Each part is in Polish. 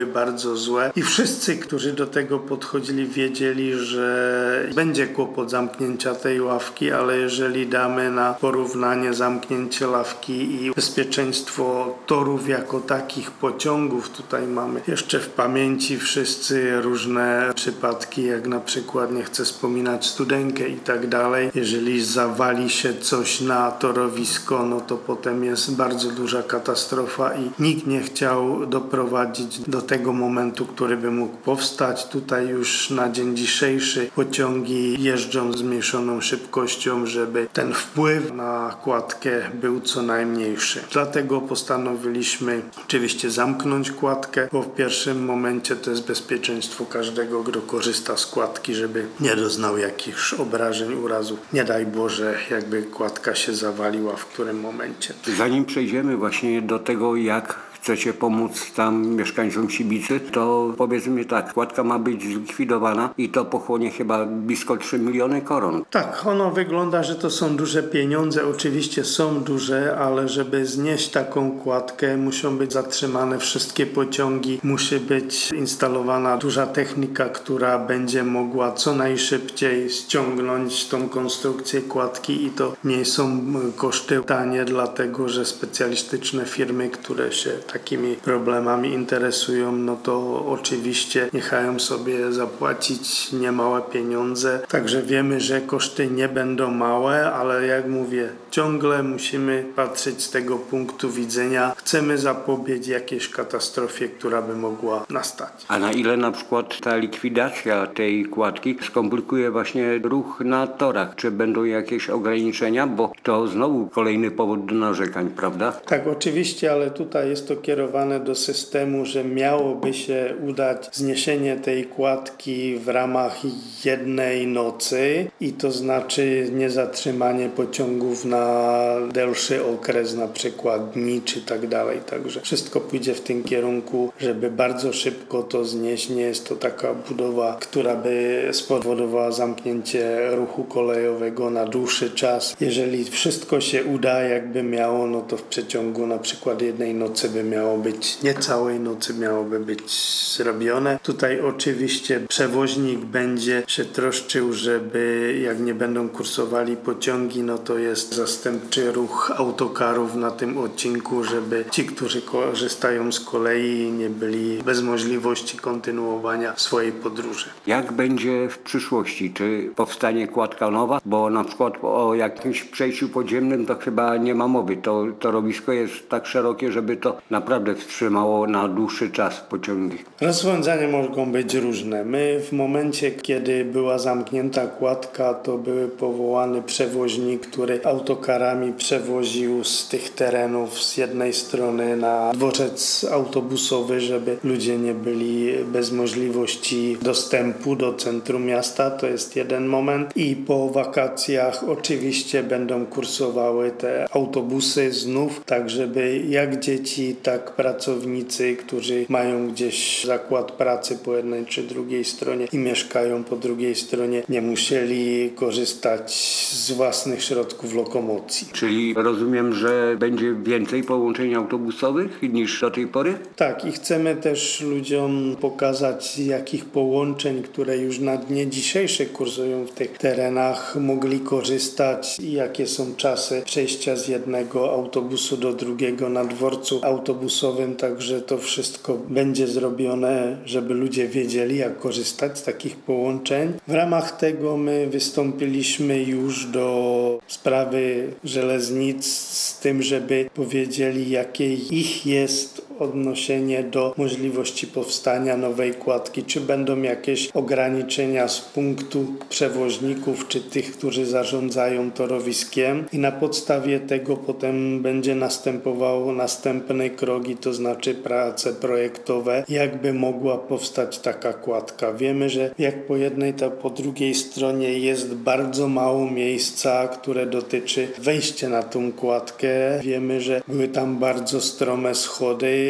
bardzo złe i wszyscy, którzy do tego podchodzili, wiedzieli, że będzie kłopot zamknięcia tej ławki, ale jeżeli damy na porównanie zamknięcie ławki i bezpieczeństwo torów jako takich pociągów, tutaj mamy jeszcze w pamięci wszyscy różne przypadki, jak na przykład, nie chcę wspominać Studenkę i tak dalej. Jeżeli zawali się coś na torowisko, no to potem jest bardzo duża katastrofa i nikt nie chciał doprowadzić do tego momentu, który by mógł powstać. Tutaj już na dzień dzisiejszy pociągi jeżdżą z zmniejszoną szybkością, żeby ten wpływ na kładkę był co najmniejszy. Dlatego postanowiliśmy oczywiście zamknąć kładkę, bo w pierwszym momencie to jest bezpieczeństwo każdego, kto korzysta z kładki, żeby nie doznał jakichś obrażeń, urazów. Nie daj Boże, jakby kładka się zawaliła w którym momencie. Zanim przejdziemy właśnie do tego, jak chcecie pomóc tam mieszkańcom Sibicy, to powiedzmy tak, kładka ma być zlikwidowana i to pochłonie chyba blisko 3 miliony koron. Tak, ono wygląda, że to są duże pieniądze, oczywiście są duże, ale żeby znieść taką kładkę, muszą być zatrzymane wszystkie pociągi, musi być instalowana duża technika, która będzie mogła co najszybciej ściągnąć tą konstrukcję kładki i to nie są koszty tanie, dlatego że specjalistyczne firmy, które się takimi problemami interesują, no to oczywiście niechaj sobie zapłacić niemałe pieniądze. Także wiemy, że koszty nie będą małe, ale jak mówię, ciągle musimy patrzeć z tego punktu widzenia. Chcemy zapobiec jakiejś katastrofie, która by mogła nastać. A na ile na przykład ta likwidacja tej kładki skomplikuje właśnie ruch na torach? Czy będą jakieś ograniczenia? Bo to znowu kolejny powód do narzekań, prawda? Tak, oczywiście, ale tutaj jest to kierowane do systemu, że miałoby się udać zniesienie tej kładki w ramach jednej nocy i to znaczy niezatrzymanie pociągów na dłuższy okres, na przykład dni czy tak dalej. Także wszystko pójdzie w tym kierunku, żeby bardzo szybko to znieść. Nie jest to taka budowa, która by spowodowała zamknięcie ruchu kolejowego na dłuższy czas. Jeżeli wszystko się uda, jakby miało, no to w przeciągu na przykład jednej nocy by miało być, nie całej nocy miałoby być zrobione. Tutaj oczywiście przewoźnik będzie się troszczył, żeby jak nie będą kursowali pociągi, no to jest zastępczy ruch autokarów na tym odcinku, żeby ci, którzy korzystają z kolei, nie byli bez możliwości kontynuowania swojej podróży. Jak będzie w przyszłości? Czy powstanie kładka nowa? Bo na przykład o jakimś przejściu podziemnym to chyba nie ma mowy. To torowisko jest tak szerokie, żeby to naprawdę wstrzymało na dłuższy czas pociągi. Rozwiązania mogą być różne. My w momencie, kiedy była zamknięta kładka, to był powołany przewoźnik, który autokarami przewoził z tych terenów z jednej strony na dworzec autobusowy, żeby ludzie nie byli bez możliwości dostępu do centrum miasta. To jest jeden moment. I po wakacjach oczywiście będą kursowały te autobusy znów, tak żeby jak dzieci, tak pracownicy, którzy mają gdzieś zakład pracy po jednej czy drugiej stronie i mieszkają po drugiej stronie, nie musieli korzystać z własnych środków lokomocji. Czyli rozumiem, że będzie więcej połączeń autobusowych niż do tej pory? Tak, i chcemy też ludziom pokazać, jakich połączeń, które już na dnie dzisiejsze kursują w tych terenach, mogli korzystać i jakie są czasy przejścia z jednego autobusu do drugiego na dworcu autobusowym, także to wszystko będzie zrobione, żeby ludzie wiedzieli, jak korzystać z takich połączeń. W ramach tego my wystąpiliśmy już do sprawy żeleznic z tym, żeby powiedzieli, jakie ich jest odniesienie do możliwości powstania nowej kładki, czy będą jakieś ograniczenia z punktu przewoźników, czy tych, którzy zarządzają torowiskiem i na podstawie tego potem będzie następował następny krok i to znaczy prace projektowe, jakby mogła powstać taka kładka. Wiemy, że jak po jednej, tak po drugiej stronie jest bardzo mało miejsca, które dotyczy wejścia na tą kładkę. Wiemy, że były tam bardzo strome schody,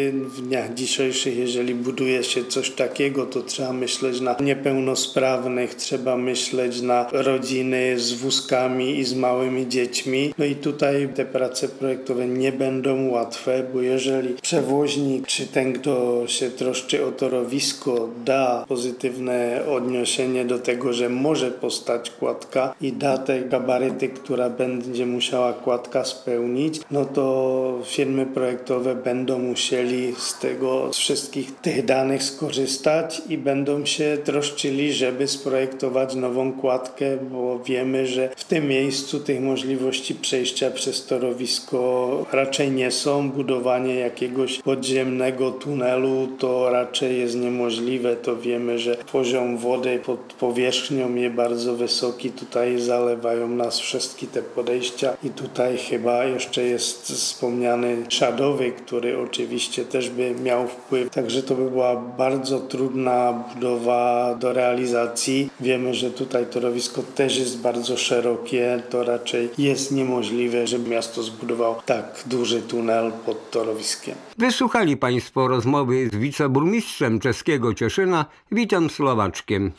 w dniach dzisiejszych, jeżeli buduje się coś takiego, to trzeba myśleć na niepełnosprawnych, trzeba myśleć na rodziny z wózkami i z małymi dziećmi. No i tutaj te prace projektowe nie będą łatwe, bo jeżeli przewoźnik czy ten, kto się troszczy o torowisko, da pozytywne odniesienie do tego, że może powstać kładka i da te gabaryty, która będzie musiała kładka spełnić, no to firmy projektowe będą musieli z wszystkich tych danych skorzystać i będą się troszczyli, żeby sprojektować nową kładkę, bo wiemy, że w tym miejscu tych możliwości przejścia przez torowisko raczej nie są. Budowanie jakiegoś podziemnego tunelu to raczej jest niemożliwe. To wiemy, że poziom wody pod powierzchnią jest bardzo wysoki. Tutaj zalewają nas wszystkie te podejścia i tutaj chyba jeszcze jest wspomniany Szadowy, który oczywiście też by miał wpływ. Także to by była bardzo trudna budowa do realizacji. Wiemy, że tutaj torowisko też jest bardzo szerokie. To raczej jest niemożliwe, żeby miasto zbudowało tak duży tunel pod torowiskiem. Wysłuchali Państwo rozmowy z wiceburmistrzem czeskiego Cieszyna Witem Słowaczkiem.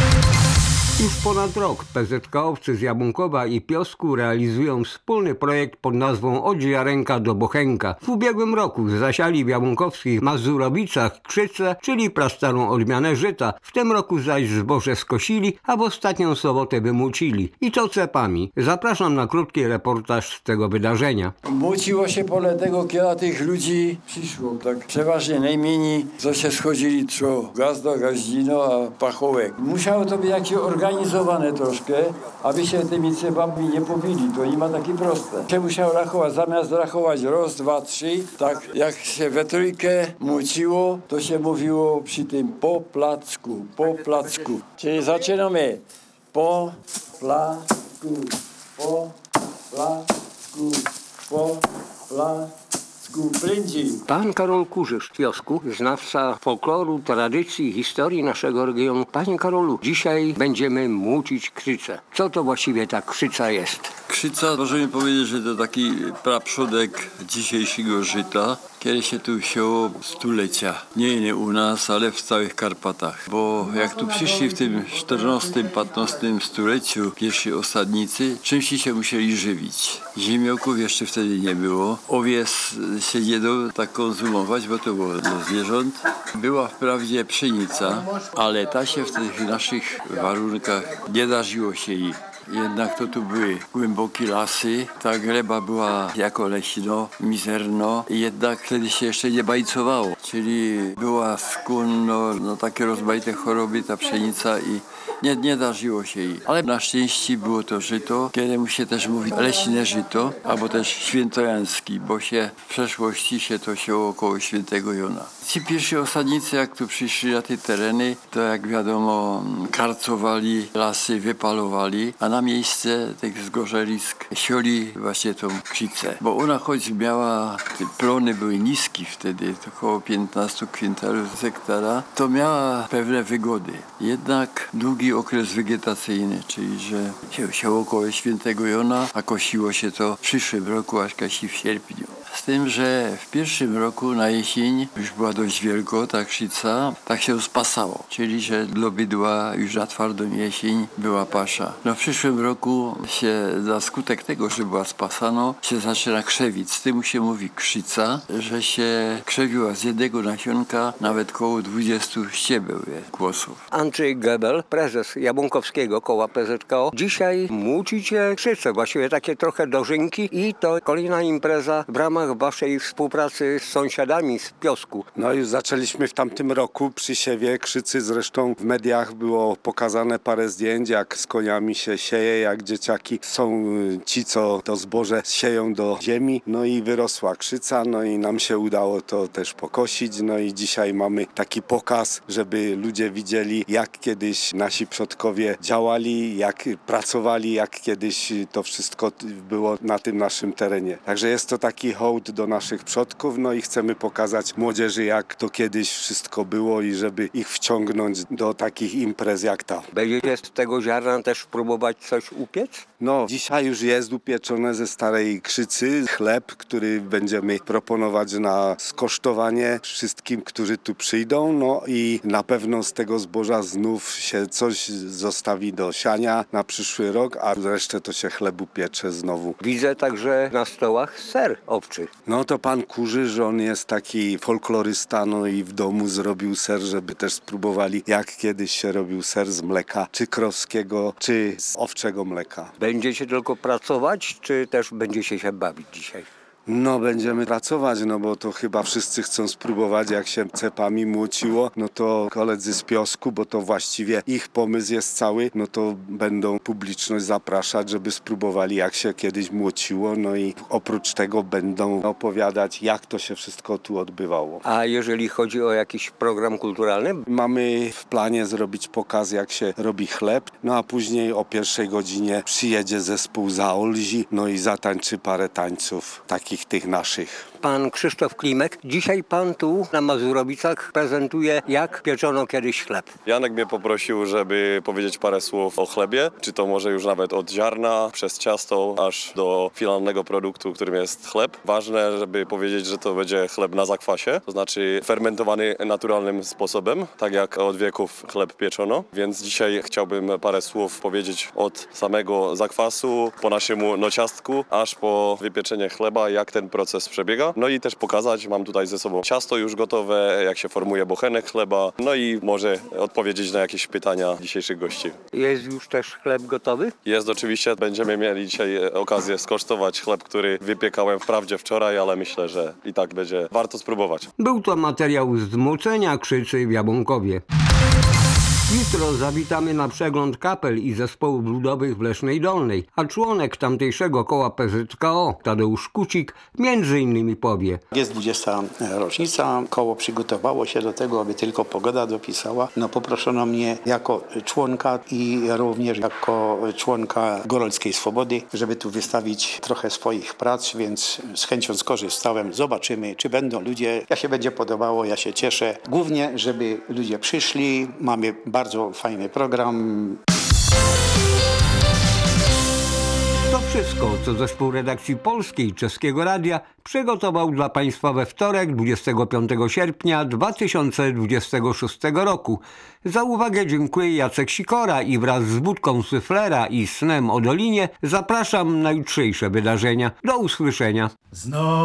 Już ponad rok PZK-owcy z Jabłonkowa i Piosku realizują wspólny projekt pod nazwą Od ziarenka do bochenka. W ubiegłym roku zasiali w jabłonkowskich Mazurowicach krzyce, czyli prastarą odmianę żyta. W tym roku zaś zboże skosili, a w ostatnią sobotę wymucili. I to cepami. Zapraszam na krótki reportaż z tego wydarzenia. Muciło się pole tego, kiedy tych ludzi przyszło. Tak przeważnie najmniej, co się schodzili tro. Gazda, gaździno, a pachołek. Musiało to być jakieś organizowane troszkę, aby się tymi cepami nie pobili. To nie ma takie proste. Się musiał rachować, zamiast rachować raz, dwa, trzy, tak jak się we trójkę muciło, to się mówiło przy tym po placku, po placku. Czyli zaczynamy po placku, po placku, po placku, prędzej. Pan Karol Kurzysz z Piosku, znawca folkloru, tradycji i historii naszego regionu. Panie Karolu, dzisiaj będziemy mucić krzycę. Co to właściwie ta krzyca jest? Krzyca, możemy powiedzieć, że to taki praprzodek dzisiejszego żyta, kiedy się tu wsiało stulecia. Nie u nas, ale w całych Karpatach. Bo jak tu przyszli w tym XIV-XV stuleciu pierwsi osadnicy, czymś się musieli żywić. Ziemiołków jeszcze wtedy nie było. Owiec się nie dało tak konsumować, bo to było dla zwierząt. Była wprawdzie pszenica, ale ta się w tych naszych warunkach nie darzyło się jej. Jednak to tu były głębokie lasy, ta gleba była jako leśno, mizerno, jednak wtedy się jeszcze nie bajcowało, czyli była skłonna na takie rozmaite choroby ta pszenica i nie darzyło się jej. Ale na szczęście było to żyto, któremu się też mówi leśne żyto, albo też świętojański, bo się w przeszłości się to siało około Świętego Jona. Ci pierwsi osadnicy, jak tu przyszli na te tereny, to jak wiadomo karcowali lasy, wypalowali, a na miejsce tych zgorzelisk sioli właśnie tą krzycę. Bo ona choć miała, te plony były niskie wtedy, to około 15 kwintalów z hektara, to miała pewne wygody. Jednak długi okres wegetacyjny, czyli że się około Świętego Jona, a kosiło się to w przyszłym roku, aż kasi w sierpniu. Z tym, że w pierwszym roku na jesień już była dość wielko ta krzyca, tak się spasało. Czyli, że dla bydła już na twardą jesień była pasza. No w przyszłym roku się na skutek tego, że była spasano, się zaczyna krzewić. Z tym się mówi krzyca, że się krzewiła z jednego nasionka nawet koło 20 ściebeł głosów. Andrzej Gebel, prezes Jabłonkowskiego koła PZKO. Dzisiaj mucicie krzycę, właściwie takie trochę dożynki i to kolejna impreza w ramach waszej współpracy z sąsiadami z Piosku. No już zaczęliśmy w tamtym roku przy siewie krzycy, zresztą w mediach było pokazane parę zdjęć, jak z koniami się sieje, jak dzieciaki są ci, co to zboże sieją do ziemi, no i wyrosła krzyca, no i nam się udało to też pokosić, no i dzisiaj mamy taki pokaz, żeby ludzie widzieli, jak kiedyś nasi przodkowie działali, jak pracowali, jak kiedyś to wszystko było na tym naszym terenie. Także jest to taki hołd hołd do naszych przodków, no i chcemy pokazać młodzieży, jak to kiedyś wszystko było i żeby ich wciągnąć do takich imprez jak ta. Będziecie z tego ziarna też próbować coś upiec? No, dzisiaj już jest upieczone ze starej krzycy chleb, który będziemy proponować na skosztowanie wszystkim, którzy tu przyjdą. No i na pewno z tego zboża znów się coś zostawi do siania na przyszły rok, a resztę to się chleb upiecze znowu. Widzę także na stołach ser owczy. No to pan kurzy, że on jest taki folklorysta, no i w domu zrobił ser, żeby też spróbowali, jak kiedyś się robił ser z mleka, czy krowskiego, czy z owczego mleka. Będziecie tylko pracować, czy też będziecie się bawić dzisiaj? No będziemy pracować, no bo to chyba wszyscy chcą spróbować, jak się cepami młociło, no to koledzy z Piosku, bo to właściwie ich pomysł jest cały, no to będą publiczność zapraszać, żeby spróbowali, jak się kiedyś młociło, no i oprócz tego będą opowiadać, jak to się wszystko tu odbywało. A jeżeli chodzi o jakiś program kulturalny? Mamy w planie zrobić pokaz, jak się robi chleb, no a później o 1 godzinie przyjedzie zespół Zaolzi, no i zatańczy parę tańców, takich tych naszych. Pan Krzysztof Klimek, dzisiaj pan tu na Mazurowicach prezentuje, jak pieczono kiedyś chleb. Janek mnie poprosił, żeby powiedzieć parę słów o chlebie, czy to może już nawet od ziarna, przez ciasto, aż do finalnego produktu, którym jest chleb. Ważne, żeby powiedzieć, że to będzie chleb na zakwasie, to znaczy fermentowany naturalnym sposobem, tak jak od wieków chleb pieczono. Więc dzisiaj chciałbym parę słów powiedzieć od samego zakwasu, po naszemu nociastku, aż po wypieczenie chleba, jak ten proces przebiega. No i też pokazać, mam tutaj ze sobą ciasto już gotowe, jak się formuje bochenek chleba, no i może odpowiedzieć na jakieś pytania dzisiejszych gości. Jest już też chleb gotowy? Jest oczywiście, będziemy mieli dzisiaj okazję skosztować chleb, który wypiekałem wprawdzie wczoraj, ale myślę, że i tak będzie warto spróbować. Był to materiał z Zmucenia Krzycy w Jabłonkowie. Jutro zawitamy na przegląd kapel i zespołów ludowych w Lesznej Dolnej, a członek tamtejszego koła PZKO, Tadeusz Kucik, między innymi powie. Jest 20. rocznica, koło przygotowało się do tego, aby tylko pogoda dopisała. No poproszono mnie jako członka i również jako członka Gorolskiej Swobody, żeby tu wystawić trochę swoich prac, więc z chęcią skorzystałem. Zobaczymy, czy będą ludzie. Jak się będzie podobało, ja się cieszę. Głównie, żeby ludzie przyszli. Mamy bardzo fajny program. To wszystko, co zespół redakcji polskiej Czeskiego Radia przygotował dla Państwa we wtorek 25 sierpnia 2026 roku. Za uwagę dziękuję Jacek Sikora i wraz z budką Syflera i snem o Dolinie zapraszam na jutrzejsze wydarzenia. Do usłyszenia.